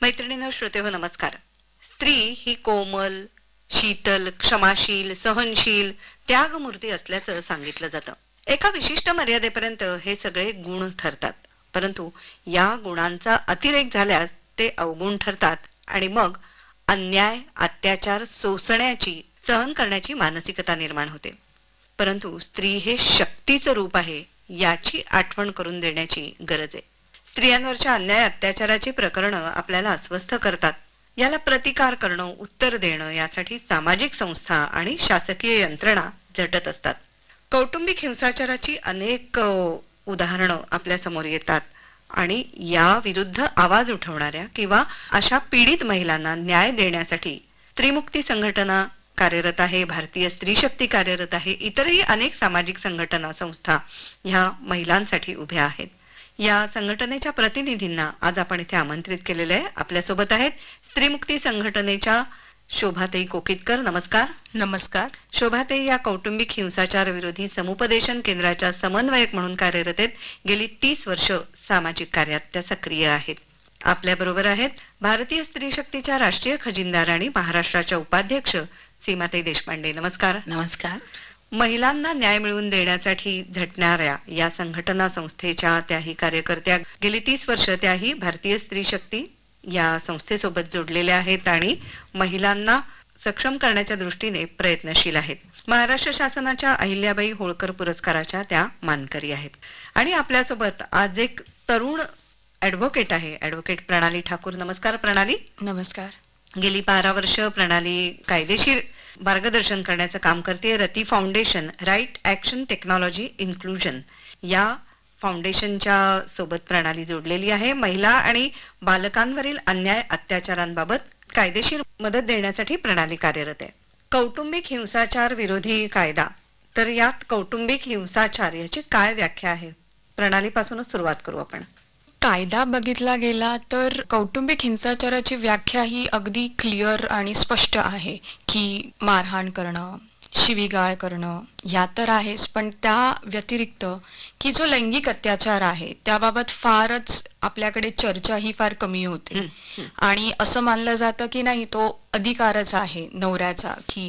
मैत्रिणींनो, श्रोतेहो नमस्कार. स्त्री ही कोमल, शीतल, क्षमाशील, सहनशील, त्यागमूर्ती असल्याचं सांगितलं जातं. एका विशिष्ट मर्यादेपर्यंत हे सगळे गुण ठरतात, परंतु या गुणांचा अतिरेक झाल्यास ते अवगुण ठरतात आणि मग अन्याय, अत्याचार सोसण्याची, सहन करण्याची मानसिकता निर्माण होते. परंतु स्त्री हे शक्तीचं रूप आहे याची आठवण करून देण्याची गरज आहे. स्त्रियांवरच्या अन्याय अत्याचाराची प्रकरणं आपल्याला अस्वस्थ करतात. याला प्रतिकार करणं, उत्तर देणं यासाठी सामाजिक संस्था आणि शासकीय यंत्रणा झटत असतात. कौटुंबिक हिंसाचाराची अनेक उदाहरणं आपल्या समोर येतात आणि या विरुद्ध आवाज उठवणाऱ्या किंवा अशा पीडित महिलांना न्याय देण्यासाठी स्त्रीमुक्ती संघटना कार्यरत आहे, भारतीय स्त्री शक्ती कार्यरत आहे, इतरही अनेक सामाजिक संघटना, संस्था ह्या महिलांसाठी उभ्या आहेत. या संघटनेच्या प्रतिनिधींना आज आपण इथे आमंत्रित केलेले आहे. आपल्यासोबत आहेत स्त्रीमुक्ती संघटनेच्या शोभाताई कोकितकर. नमस्कार. नमस्कार. शोभाताई या कौटुंबिक हिंसाचार विरोधी समुपदेशन केंद्राच्या समन्वयक म्हणून कार्यरत आहेत. गेली 30 वर्ष सामाजिक कार्यात त्या सक्रिय आहेत. आपल्या बरोबर आहेत भारतीय स्त्री शक्तीच्या राष्ट्रीय खजिनदार आणि महाराष्ट्राच्या उपाध्यक्ष सीमाताई देशपांडे. नमस्कार. नमस्कार. महिलांना न्याय मिळवून देण्यासाठी झटणाऱ्या या संघटना संस्थेच्या त्याही कार्यकर्त्या, गेली 30 वर्ष त्याही भारतीय स्त्री शक्ती या संस्थेसोबत जोडलेल्या आहेत आणि महिलांना सक्षम करण्याच्या दृष्टीने प्रयत्नशील आहेत. महाराष्ट्र शासनाच्या अहिल्याबाई होळकर पुरस्काराच्या त्या मानकरी आहेत. आणि आपल्यासोबत आज एक तरुण ऍडव्होकेट आहे, ऍडव्होकेट प्रणाली ठाकूर. नमस्कार प्रणाली. नमस्कार. गेली 12 वर्ष प्रणाली कायदेशीर मार्गदर्शन करण्याचं काम करते. रती foundation, right action technology inclusion या फाउंडेशनच्या सोबत प्रणाली जोडलेली आहे. महिला आणि बालकांवरील अन्याय अत्याचारांबाबत कायदेशीर मदत देण्यासाठी प्रणाली कार्यरत आहे. कौटुंबिक हिंसाचार विरोधी कायदा, तर यात कौटुंबिक हिंसाचार याची काय व्याख्या आहे? प्रणालीपासूनच सुरुवात करू आपण. कायदा बघितला गेला तर कौटुंबिक हिंसाचाराची व्याख्या ही अगदी क्लिअर आणि स्पष्ट आहे की मारहाण करणं, शिवीगाळ करणं या तर आहेच, पण त्या व्यतिरिक्त की जो लैंगिक अत्याचार आहे त्याबाबत फारच आपल्याकडे चर्चा ही फार कमी होते. आणि असं मानलं जातं की नाही, तो अधिकारच आहे नवऱ्याचा की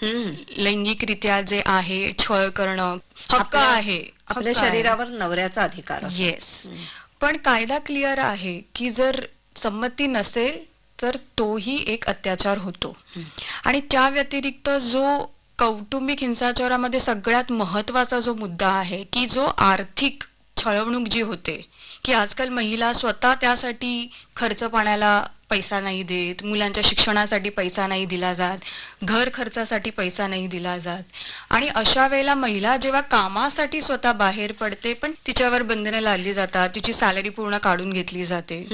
लैंगिकरित्या जे आहे छळ करणं हक्क आहे, आपल्या शरीरावर नवऱ्याचा अधिकार. येस. पण कायदा क्लिअर आहे की जर संमती नसेल तर तोही एक अत्याचार होतो. आणि त्या व्यतिरिक्त जो कौटुंबिक हिंसाचारामध्ये सगळ्यात महत्वाचा जो मुद्दा आहे की जो आर्थिक छळवणूक जी होते, की आजकाल महिला स्वतः त्यासाठी खर्च पाण्याला पैसा नाही देत, मुलांच्या शिक्षणासाठी पैसा नाही दिला जात, घर खर्चासाठी पैसा नाही दिला जात. आणि अशा वेळेला महिला जेव्हा कामासाठी स्वतः बाहेर पडते पण तिच्यावर बंधनं लादली जातात, तिची सॅलरी पूर्ण काढून घेतली जाते.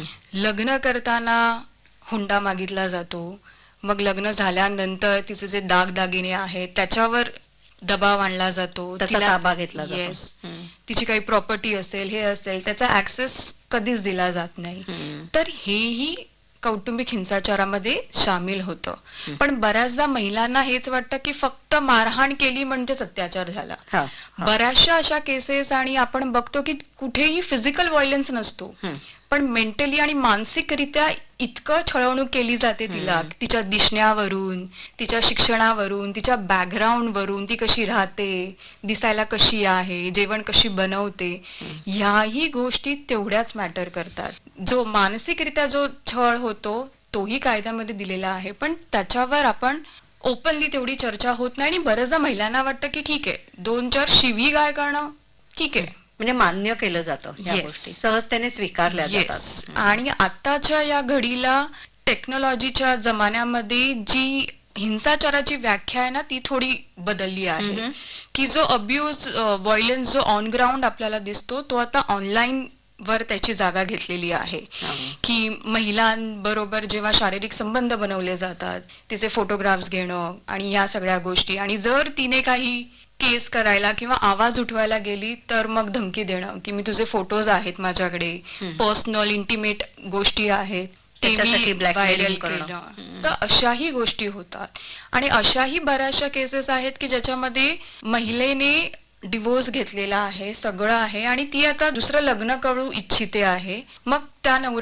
लग्न करताना हुंडा मागितला जातो, मग लग्न झाल्यानंतर तिचे जे दागदागिने आहेत त्याच्यावर दबाव आणला जातो, ताबा घेतला जातो. येस. तिची काही प्रॉपर्टी असेल, हे असेल, त्याचा ऍक्सेस कधीच दिला जात नाही. तर हेही कौटुंबिक हिंसाचारामध्ये सामील होतं. पण बऱ्याचदा महिलांना हेच वाटतं की फक्त मारहाण केली म्हणजेच अत्याचार झाला. बऱ्याचशा अशा केसेस आणि आपण बघतो की कुठेही फिजिकल व्हायलन्स नसतो, पण मेंटली आणि मानसिकरित्या इतकं छळवणूक केली जाते तिला, तिच्या दिसण्यावरून, तिच्या शिक्षणावरून, तिच्या बॅकग्राऊंड वरून, ती कशी राहते, दिसायला कशी आहे, जेवण कशी बनवते, ह्याही गोष्टी तेवढ्याच मॅटर करतात. जो मानसिकरित्या जो छळ होतो तोही कायद्यामध्ये दिलेला आहे, पण त्याच्यावर आपण ओपनली तेवढी चर्चा होत नाही. आणि बऱ्याचदा महिलांना वाटतं की ठीक आहे, 2-4 शिवीगाळ करणं ठीक आहे, म्हणजे मान्य केलं जातं, या गोष्टी सहजतेने स्वीकारल्या जातात. आणि आताच्या या घडीला टेक्नॉलॉजीच्या जमान्यामध्ये जी हिंसाचाराची व्याख्या आहे ना ती थोडी बदलली आहे. की जो अब्यूज, व्हायलन्स जो ऑन ग्राउंड आपल्याला दिसतो तो आता ऑनलाईन वर त्याची जागा घेतलेली आहे. की महिलांबरोबर जेव्हा शारीरिक संबंध बनवले जातात, तिचे फोटोग्राफ्स घेणं आणि या सगळ्या गोष्टी, आणि जर तिने काही केस करायला किंवा आवाज उठवायला गेली तर मग धमकी देणं की मी तुझे फोटोज आहेत माझ्याकडे, पर्सनल इंटिमेट गोष्टी आहेत ते व्हायरल करणं. तर अशाही गोष्टी होतात. आणि अशाही बऱ्याचशा केसेस आहेत की ज्याच्यामध्ये महिलेने डिवोर्स घेतलेला आहे, सगळं आहे, आणि ती आता दुसरं लग्न करू इच्छिते आहे. मग त्या